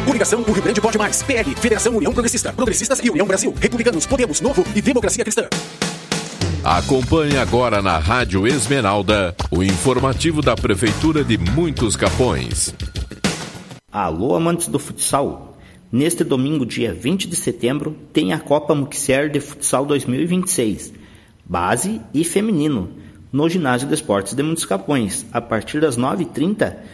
Coligação O Rio Grande Pode Mais. PL, Federação União Progressista. Progressistas e União Brasil. Republicanos, Podemos, Novo e Democracia Cristã. Acompanhe agora na Rádio Esmeralda o informativo da Prefeitura de Muitos Capões. Alô, amantes do futsal! Neste domingo, dia 20 de setembro, tem a Copa Muxier de Futsal 2026, base e feminino, no Ginásio de Esportes de Muitos Capões, a partir das 9h30,